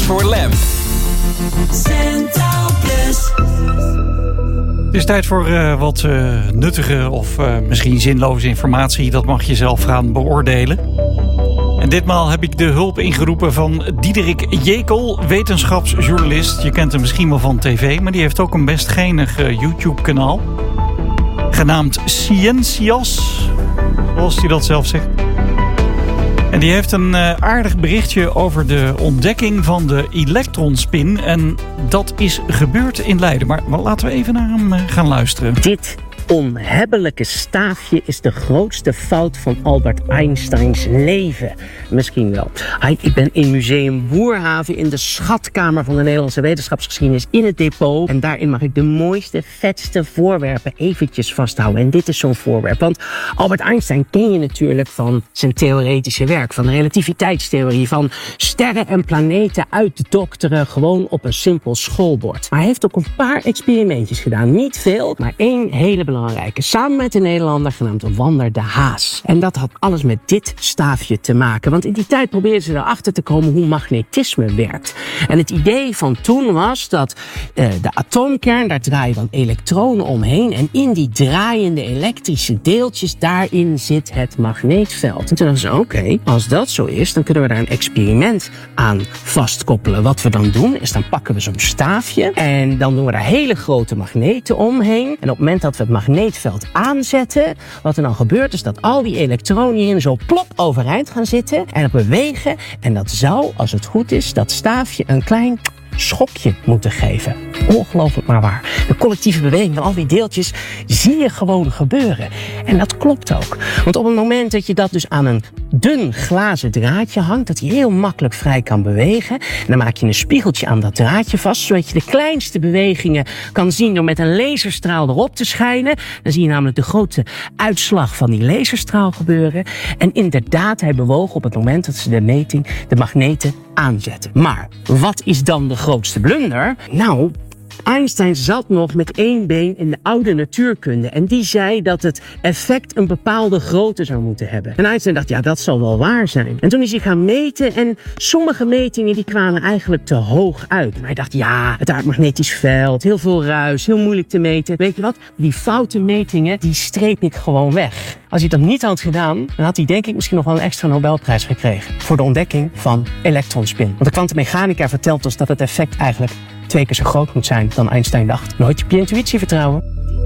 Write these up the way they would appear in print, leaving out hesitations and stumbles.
voor Lamb. Centraal Plus. Het is tijd voor wat nuttige of misschien zinloze informatie. Dat mag je zelf gaan beoordelen. En ditmaal heb ik de hulp ingeroepen van Diederik Jekel, wetenschapsjournalist. Je kent hem misschien wel van tv, maar die heeft ook een best geinig YouTube-kanaal. Genaamd Scientias, zoals hij dat zelf zegt. En die heeft een aardig berichtje over de ontdekking van de elektronspin. En dat is gebeurd in Leiden. Maar laten we even naar hem gaan luisteren. Dit onhebbelijke staafje is de grootste fout van Albert Einsteins leven. Misschien wel. Ik ben in Museum Boerhaven in de schatkamer van de Nederlandse wetenschapsgeschiedenis in het depot. En daarin mag ik de mooiste, vetste voorwerpen eventjes vasthouden. En dit is zo'n voorwerp. Want Albert Einstein ken je natuurlijk van zijn theoretische werk. Van de relativiteitstheorie. Van sterren en planeten uit te dokteren gewoon op een simpel schoolbord. Maar hij heeft ook een paar experimentjes gedaan. Niet veel, maar één hele belangrijke. Samen met een Nederlander genaamd Wander de Haas. En dat had alles met dit staafje te maken. Want in die tijd probeerden ze erachter te komen hoe magnetisme werkt. En het idee van toen was dat de atoomkern, daar draaien dan elektronen omheen. En in die draaiende elektrische deeltjes, daarin zit het magneetveld. En toen dachten ze, oké, als dat zo is, dan kunnen we daar een experiment aan vastkoppelen. Wat we dan doen, is dan pakken we zo'n staafje. En dan doen we daar hele grote magneten omheen. En op het moment dat we het magneetveld aanzetten, wat er dan gebeurt is dat al die elektronen hierin zo plop overeind gaan zitten en op bewegen. En dat zou, als het goed is, dat staafje een klein schokje moeten geven. Ongelooflijk maar waar. De collectieve beweging van al die deeltjes zie je gewoon gebeuren. En dat klopt ook. Want op het moment dat je dat dus aan een dun glazen draadje hangt, dat hij heel makkelijk vrij kan bewegen, en dan maak je een spiegeltje aan dat draadje vast, zodat je de kleinste bewegingen kan zien door met een laserstraal erop te schijnen. Dan zie je namelijk de grote uitslag van die laserstraal gebeuren. En inderdaad, hij bewoog op het moment dat ze de magneten aanzetten. Maar wat is dan de grootste blunder? Nou, Einstein zat nog met één been in de oude natuurkunde. En die zei dat het effect een bepaalde grootte zou moeten hebben. En Einstein dacht, ja, dat zal wel waar zijn. En toen is hij gaan meten en sommige metingen die kwamen eigenlijk te hoog uit. Maar hij dacht, ja, het aardmagnetisch veld, heel veel ruis, heel moeilijk te meten. Weet je wat? Die foute metingen, die streep ik gewoon weg. Als hij dat niet had gedaan, dan had hij denk ik misschien nog wel een extra Nobelprijs gekregen. Voor de ontdekking van elektronspin. Want de kwantummechanica vertelt ons dat het effect eigenlijk 2 keer zo groot moet zijn dan Einstein dacht. Nooit op je intuïtie vertrouwen.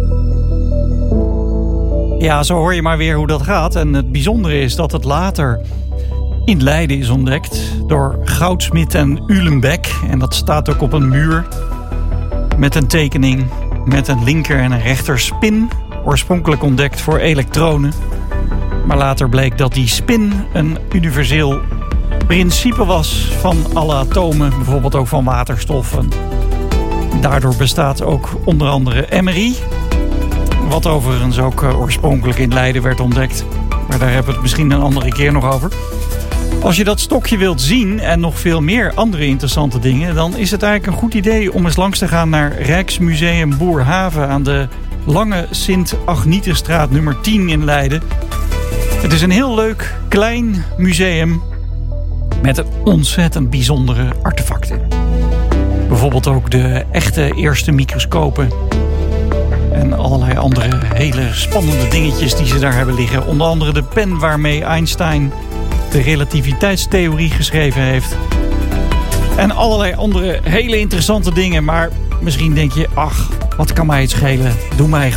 Ja, zo hoor je maar weer hoe dat gaat. En het bijzondere is dat het later in Leiden is ontdekt door Goudsmit en Ulenbeck. En dat staat ook op een muur met een tekening met een linker en een rechter spin. Oorspronkelijk ontdekt voor elektronen. Maar later bleek dat die spin een universeel principe was van alle atomen, bijvoorbeeld ook van waterstof. En daardoor bestaat ook onder andere MRI, wat overigens ook oorspronkelijk in Leiden werd ontdekt. Maar daar hebben we het misschien een andere keer nog over. Als je dat stokje wilt zien en nog veel meer andere interessante dingen, dan is het eigenlijk een goed idee om eens langs te gaan naar Rijksmuseum Boerhaven aan de Lange Sint-Agnietenstraat nummer 10 in Leiden. Het is een heel leuk, klein museum met ontzettend bijzondere artefacten. Bijvoorbeeld ook de echte eerste microscopen. En allerlei andere hele spannende dingetjes die ze daar hebben liggen. Onder andere de pen waarmee Einstein de relativiteitstheorie geschreven heeft. En allerlei andere hele interessante dingen. Maar misschien denk je, ach, wat kan mij het schelen? Doe mij